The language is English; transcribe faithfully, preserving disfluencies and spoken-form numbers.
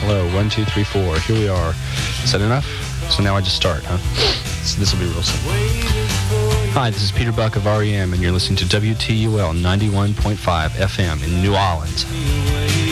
Hello, one, two, three, four. Here we are. Is that enough? So now I just start, huh? So this will be real simple. Hi, this is Peter Buck of R E M, and you're listening to W T U L ninety-one point five F M in New Orleans.